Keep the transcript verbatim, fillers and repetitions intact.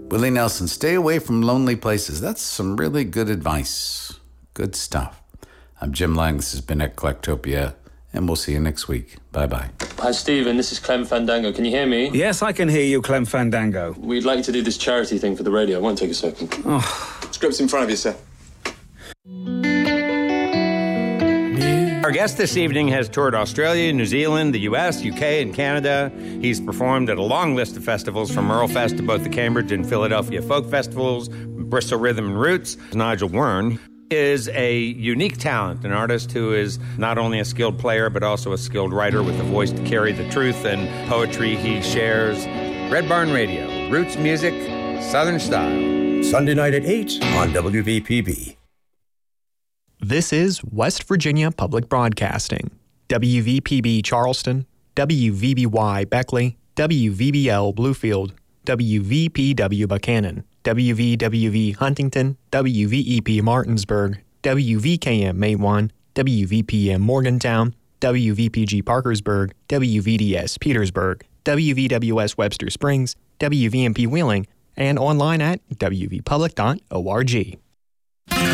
Willie Nelson, stay away from lonely places. That's some really good advice. Good stuff. I'm Jim Lang. This has been Eclectopia, and we'll see you next week. Bye-bye. Hi, Stephen. This is Clem Fandango. Can you hear me? Yes, I can hear you, Clem Fandango. We'd like to do this charity thing for the radio. It won't take a second. Oh. Script's in front of you, sir. Our guest this evening has toured Australia, New Zealand, the U S, U K, and Canada. He's performed at a long list of festivals, from Merlefest to both the Cambridge and Philadelphia Folk Festivals, Bristol Rhythm and Roots. Nigel Wern is a unique talent, an artist who is not only a skilled player, but also a skilled writer with a voice to carry the truth and poetry he shares. Red Barn Radio, roots music, Southern style. Sunday night at eight on W V P B. This is West Virginia Public Broadcasting, W V P B Charleston, W V B Y Beckley, W V B L Bluefield, W V P W Buchanan, W V W V Huntington, W V E P Martinsburg, W V K M Matewan, W V P M Morgantown, W V P G Parkersburg, W V D S Petersburg, W V W S Webster Springs, W V M P Wheeling, and online at w v public dot org.